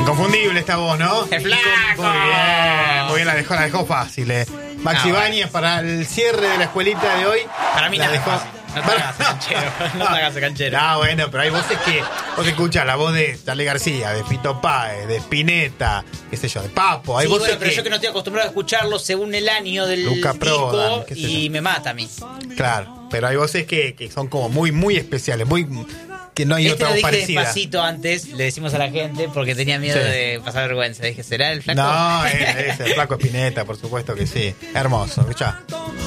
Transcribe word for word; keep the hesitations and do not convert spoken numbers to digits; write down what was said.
Inconfundible esta voz, ¿no? ¡El flaco! Muy bien, muy bien, la dejó, la dejó fácil. Eh. Maxi No, Báñez para el cierre de la escuelita de hoy. Para mí la nada dejó. fácil. No te hagas el canchero. No te hagas el canchero. No, bueno, pero hay voces que vos escuchás la voz de Charly García, de Fito Páez, de Spinetta, qué sé yo, de Papo. Hay Sí, voces bueno, pero que... yo que no estoy acostumbrado a escucharlo según el año del Luca disco Prodan, qué sé y yo. me mata a mí. Claro, pero hay voces que, que son como muy, muy especiales, muy que no hay Este otra lo voz dije parecida. despacito antes, le decimos a la gente porque tenía miedo Sí. de pasar vergüenza. Dije, ¿será el flaco? No, es, es el flaco Spinetta, por supuesto que sí. Hermoso, escuchá.